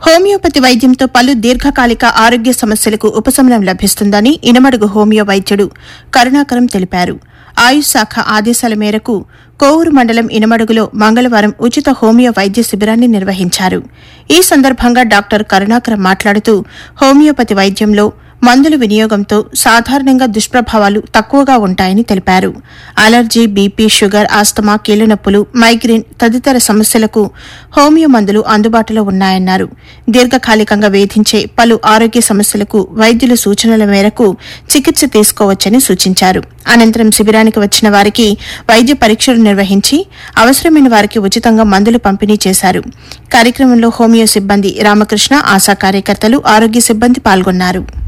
Homeopathy వైద్యంతో పలు దీర్ఘకాలిక ఆరోగ్య సమస్యలకు ఉపశమనం లభిస్తుందని ఇనమడుగు హోమియో వైద్యుడు కరుణాకరం తెలిపారు. ఆయుష్ శాఖ ఆదేశాల మేరకు కోవూరు మండలం ఇనమడుగులో మంగళవారం ఉచిత హోమియో వైద్య శిబిరాన్ని నిర్వహించారు. ఈ సందర్భంగా డాక్టర్ కరుణాకరం మాట్లాడుతూ హోమియోపతి వైద్యంలో మందుల వినియోగంతో సాధారణంగా దుష్ప్రభావాలు తక్కువగా ఉంటాయని తెలిపారు. అలర్జీ, బీపీ, షుగర్, ఆస్తమా, కీళ్లనొప్పులు, మైగ్రేన్ తదితర సమస్యలకు హోమియో మందులు అందుబాటులో ఉన్నాయన్నారు. దీర్ఘకాలికంగా వేధించే పలు ఆరోగ్య సమస్యలకు వైద్యుల సూచనల మేరకు చికిత్స తీసుకోవచ్చని సూచించారు. అనంతరం శిబిరానికి వచ్చిన వారికి వైద్య పరీక్షలు నిర్వహించి అవసరమైన వారికి ఉచితంగా మందులు పంపిణీ చేశారు. కార్యక్రమంలో హోమియో సిబ్బంది రామకృష్ణ, ఆశా కార్యకర్తలు, ఆరోగ్య సిబ్బంది పాల్గొన్నారు.